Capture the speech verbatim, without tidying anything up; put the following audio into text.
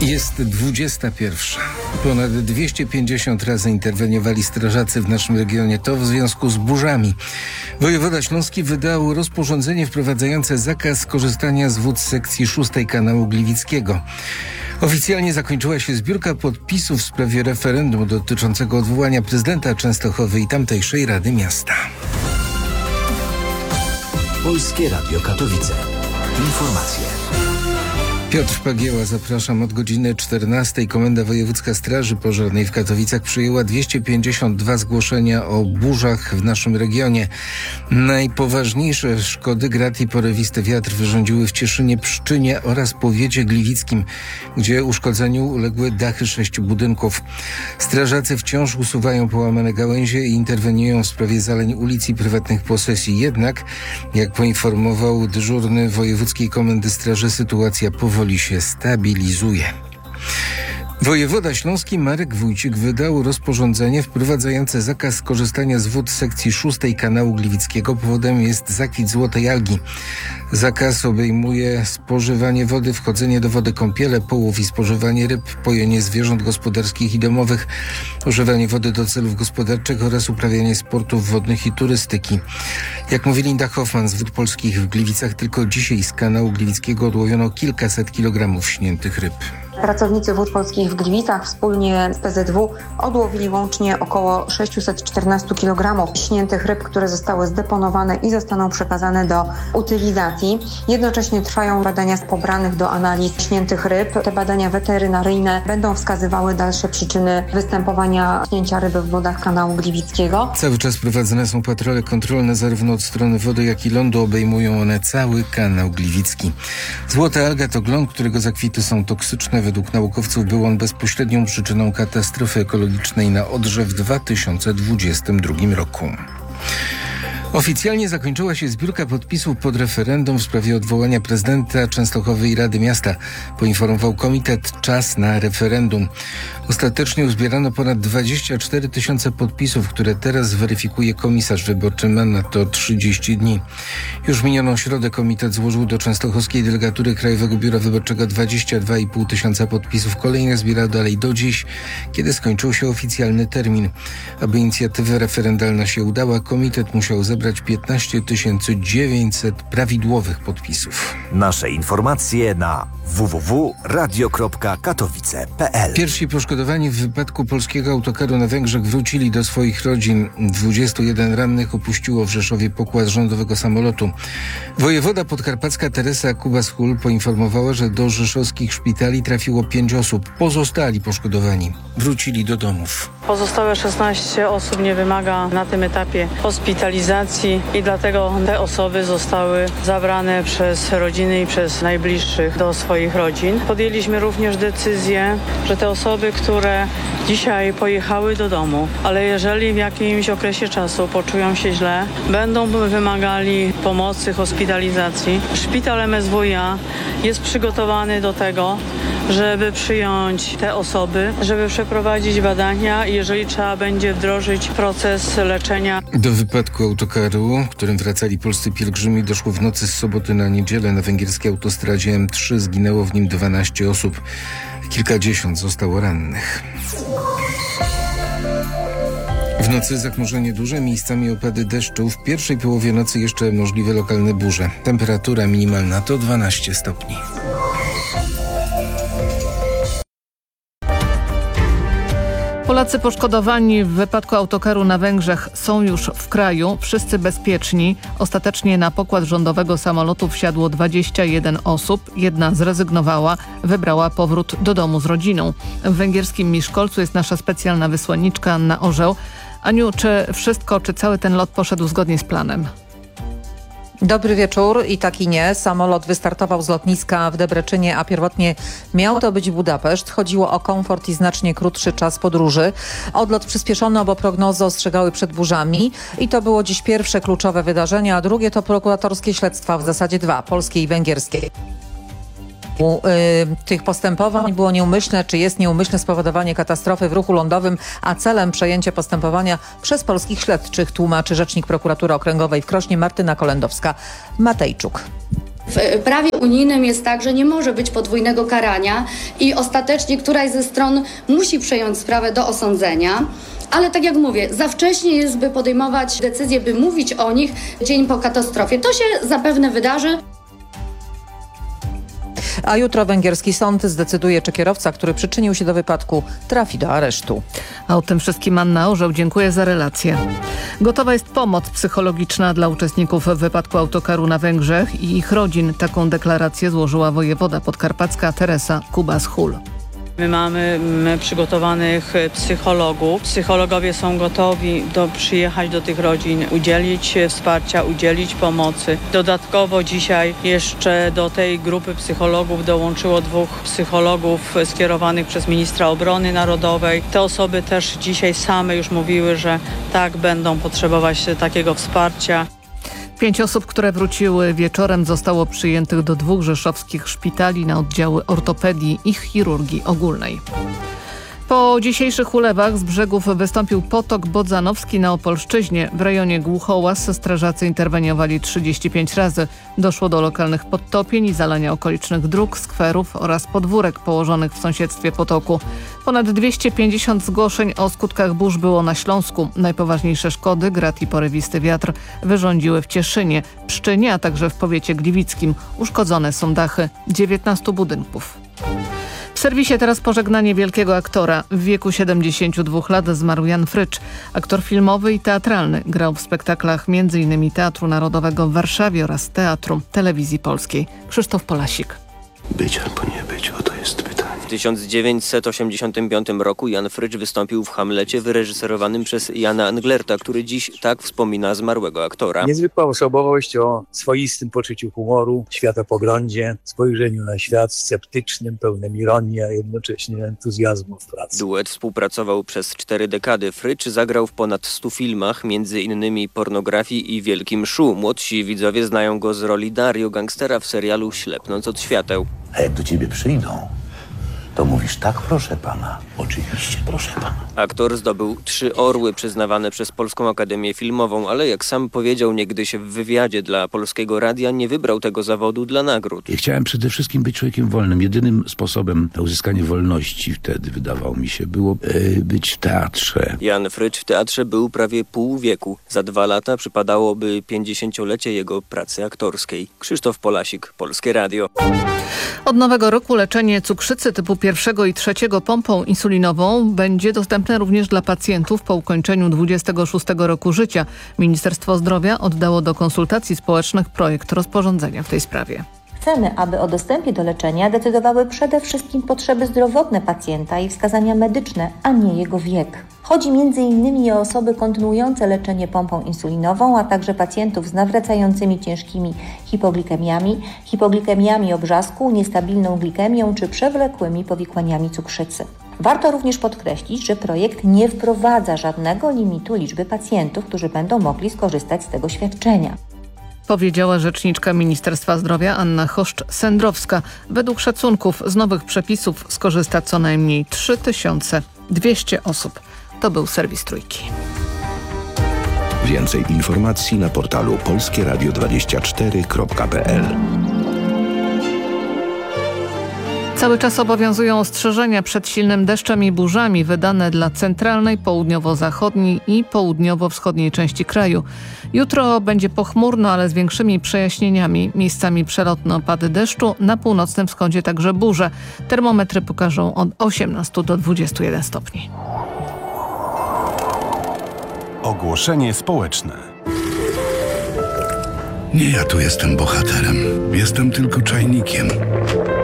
Jest dwudziesta pierwsza. Ponad dwieście pięćdziesiąt razy interweniowali strażacy w naszym regionie. To w związku z burzami. Wojewoda śląski wydał rozporządzenie wprowadzające zakaz korzystania z wód z sekcji szóstej kanału Gliwickiego. Oficjalnie zakończyła się zbiórka podpisów w sprawie referendum dotyczącego odwołania prezydenta Częstochowy i tamtejszej Rady Miasta. Polskie Radio Katowice. Informacje. Piotr Pagieła, zapraszam. Od godziny czternastej Komenda Wojewódzka Straży Pożarnej w Katowicach przyjęła dwieście pięćdziesiąt dwa zgłoszenia o burzach w naszym regionie. Najpoważniejsze szkody grad i porywisty wiatr wyrządziły w Cieszynie, Pszczynie oraz powiecie gliwickim, gdzie uszkodzeniu uległy dachy sześciu budynków. Strażacy wciąż usuwają połamane gałęzie i interweniują w sprawie zaleń ulic i prywatnych posesji. Jednak, jak poinformował dyżurny Wojewódzkiej Komendy Straży, sytuacja powoli Powoli się stabilizuje. Wojewoda śląski Marek Wójcik wydał rozporządzenie wprowadzające zakaz korzystania z wód sekcji szóstej kanału Gliwickiego. Powodem jest zakwit złotej algi. Zakaz obejmuje spożywanie wody, wchodzenie do wody, kąpiele, połów i spożywanie ryb, pojenie zwierząt gospodarskich i domowych, używanie wody do celów gospodarczych oraz uprawianie sportów wodnych i turystyki. Jak mówi Linda Hoffman z Wód Polskich w Gliwicach, tylko dzisiaj z kanału Gliwickiego odłowiono kilkaset kilogramów śniętych ryb. Pracownicy Wód Polskich w Gliwicach wspólnie z P Z W odłowili łącznie około sześćset czternaście kilogramów śniętych ryb, które zostały zdeponowane i zostaną przekazane do utylizacji. Jednocześnie trwają badania z pobranych do analiz śniętych ryb. Te badania weterynaryjne będą wskazywały dalsze przyczyny występowania śnięcia ryby w wodach kanału Gliwickiego. Cały czas prowadzone są patrole kontrolne zarówno od strony wody, jak i lądu. Obejmują one cały kanał Gliwicki. Złota alga to glon, którego zakwity są toksyczne. Według naukowców był on bezpośrednią przyczyną katastrofy ekologicznej na Odrze w dwa tysiące dwudziestym drugim roku. Oficjalnie zakończyła się zbiórka podpisów pod referendum w sprawie odwołania prezydenta Częstochowy i Rady Miasta, poinformował komitet Czas na referendum. Ostatecznie uzbierano ponad dwadzieścia cztery tysiące podpisów, które teraz weryfikuje komisarz wyborczy. Ma na to trzydzieści dni. Już w minioną środę komitet złożył do częstochowskiej delegatury Krajowego Biura Wyborczego dwadzieścia dwa i pół tysiąca podpisów. Kolejne zbiera dalej do dziś, kiedy skończył się oficjalny termin. Aby inicjatywa referendalna się udała, komitet musiał zebrać piętnaście tysięcy dziewięćset prawidłowych podpisów. Nasze informacje na w w w kropka radio kropka katowice kropka p l. Pierwsi poszkodowani w wypadku polskiego autokaru na Węgrzech wrócili do swoich rodzin. dwudziestu jeden rannych opuściło w Rzeszowie pokład rządowego samolotu. Wojewoda podkarpacka Teresa Kubas-Hul poinformowała, że do rzeszowskich szpitali trafiło pięć osób. Pozostali poszkodowani wrócili do domów. Pozostałe szesnaście osób nie wymaga na tym etapie hospitalizacji i dlatego te osoby zostały zabrane przez rodziny i przez najbliższych do swoich rodzin. Podjęliśmy również decyzję, że te osoby, które dzisiaj pojechały do domu, ale jeżeli w jakimś okresie czasu poczują się źle, będą wymagali pomocy, hospitalizacji. Szpital M S W iA jest przygotowany do tego, żeby przyjąć te osoby, żeby przeprowadzić badania i jeżeli trzeba będzie wdrożyć proces leczenia. Do wypadku autokaru, którym wracali polscy pielgrzymi, doszło w nocy z soboty na niedzielę na węgierskiej autostradzie M trzy. Zginęło w nim dwanaście osób. Kilkadziesiąt zostało rannych. W nocy zachmurzenie duże, miejscami opady deszczu. W pierwszej połowie nocy jeszcze możliwe lokalne burze. Temperatura minimalna to dwanaście stopni. Polacy poszkodowani w wypadku autokaru na Węgrzech są już w kraju, wszyscy bezpieczni. Ostatecznie na pokład rządowego samolotu wsiadło dwadzieścia jeden osób. Jedna zrezygnowała, wybrała powrót do domu z rodziną. W węgierskim Miszkolcu jest nasza specjalna wysłanniczka Anna Orzeł. Aniu, czy wszystko, czy cały ten lot poszedł zgodnie z planem? Dobry wieczór i tak i nie. Samolot wystartował z lotniska w Debreczynie, a pierwotnie miał to być Budapeszt. Chodziło o komfort i znacznie krótszy czas podróży. Odlot przyspieszono, bo prognozy ostrzegały przed burzami. I to było dziś pierwsze kluczowe wydarzenie, a drugie to prokuratorskie śledztwa, w zasadzie dwa, polskie i węgierskie. Tych postępowań było nieumyślne, czy jest nieumyślne spowodowanie katastrofy w ruchu lądowym, a celem przejęcie postępowania przez polskich śledczych, tłumaczy rzecznik prokuratury okręgowej w Krośnie Martyna Kolendowska-Matejczuk. W prawie unijnym jest tak, że nie może być podwójnego karania i ostatecznie któraś ze stron musi przejąć sprawę do osądzenia. Ale tak jak mówię, za wcześnie jest, by podejmować decyzje, by mówić o nich dzień po katastrofie. To się zapewne wydarzy. A jutro węgierski sąd zdecyduje, czy kierowca, który przyczynił się do wypadku, trafi do aresztu. A o tym wszystkim Anna Orzeł. Dziękuję za relację. Gotowa jest pomoc psychologiczna dla uczestników wypadku autokaru na Węgrzech i ich rodzin. Taką deklarację złożyła wojewoda podkarpacka Teresa Kubas-Hul. My mamy my przygotowanych psychologów. Psychologowie są gotowi do przyjechać do tych rodzin, udzielić wsparcia, udzielić pomocy. Dodatkowo dzisiaj jeszcze do tej grupy psychologów dołączyło dwóch psychologów skierowanych przez ministra obrony narodowej. Te osoby też dzisiaj same już mówiły, że tak, będą potrzebować takiego wsparcia. Pięć osób, które wróciły wieczorem, zostało przyjętych do dwóch rzeszowskich szpitali na oddziały ortopedii i chirurgii ogólnej. Po dzisiejszych ulewach z brzegów wystąpił potok bodzanowski na Opolszczyźnie. W rejonie Głuchołaz strażacy interweniowali trzydzieści pięć razy. Doszło do lokalnych podtopień i zalania okolicznych dróg, skwerów oraz podwórek położonych w sąsiedztwie potoku. Ponad dwieście pięćdziesiąt zgłoszeń o skutkach burz było na Śląsku. Najpoważniejsze szkody, grad i porywisty wiatr, wyrządziły w Cieszynie, Pszczynie, a także w powiecie gliwickim. Uszkodzone są dachy dziewiętnastu budynków. W serwisie teraz pożegnanie wielkiego aktora. W wieku siedemdziesięciu dwóch lat zmarł Jan Frycz. Aktor filmowy i teatralny. Grał w spektaklach między innymi Teatru Narodowego w Warszawie oraz Teatru Telewizji Polskiej. Krzysztof Polasik. Być albo nie być, oto jest pytanie. W tysiąc dziewięćset osiemdziesiątym piątym roku Jan Frycz wystąpił w Hamlecie wyreżyserowanym przez Jana Englerta, który dziś tak wspomina zmarłego aktora. Niezwykła osobowość o swoistym poczuciu humoru, światopoglądzie, spojrzeniu na świat sceptycznym, pełnym ironii, a jednocześnie entuzjazmu w pracy. Duet współpracował przez cztery dekady. Frycz zagrał w ponad stu filmach, między innymi Pornografii i Wielkim Szu. Młodsi widzowie znają go z roli Dario, gangstera w serialu Ślepnąc od świateł. A jak do ciebie przyjdą, to mówisz tak, proszę pana. Oczywiście, proszę pana. Aktor zdobył trzy orły przyznawane przez Polską Akademię Filmową, ale jak sam powiedział niegdyś w wywiadzie dla Polskiego Radia, nie wybrał tego zawodu dla nagród. Ja chciałem przede wszystkim być człowiekiem wolnym. Jedynym sposobem na uzyskanie wolności wtedy, wydawało mi się, było e, być w teatrze. Jan Frycz w teatrze był prawie pół wieku. Za dwa lata przypadałoby pięćdziesięciolecie jego pracy aktorskiej. Krzysztof Polasik, Polskie Radio. Od nowego roku leczenie cukrzycy typu pierwszego i trzeciego pompą insulinową będzie dostępne również dla pacjentów po ukończeniu dwudziestego szóstego roku życia. Ministerstwo Zdrowia oddało do konsultacji społecznych projekt rozporządzenia w tej sprawie. Chcemy, aby o dostępie do leczenia decydowały przede wszystkim potrzeby zdrowotne pacjenta i wskazania medyczne, a nie jego wiek. Chodzi między innymi o osoby kontynuujące leczenie pompą insulinową, a także pacjentów z nawracającymi ciężkimi hipoglikemiami, hipoglikemiami obrzasku, niestabilną glikemią czy przewlekłymi powikłaniami cukrzycy. Warto również podkreślić, że projekt nie wprowadza żadnego limitu liczby pacjentów, którzy będą mogli skorzystać z tego świadczenia. Powiedziała rzeczniczka Ministerstwa Zdrowia Anna Choszcz-Sędrowska. Według szacunków z nowych przepisów skorzysta co najmniej trzy tysiące dwieście osób. To był serwis Trójki. Więcej informacji na portalu polskie radio dwadzieścia cztery kropka p l. Cały czas obowiązują ostrzeżenia przed silnym deszczem i burzami wydane dla centralnej, południowo-zachodniej i południowo-wschodniej części kraju. Jutro będzie pochmurno, ale z większymi przejaśnieniami. Miejscami przelotne opady deszczu, na północnym wschodzie także burze. Termometry pokażą od osiemnastu do dwudziestu jeden stopni. Ogłoszenie społeczne. Nie ja tu jestem bohaterem. Jestem tylko czajnikiem.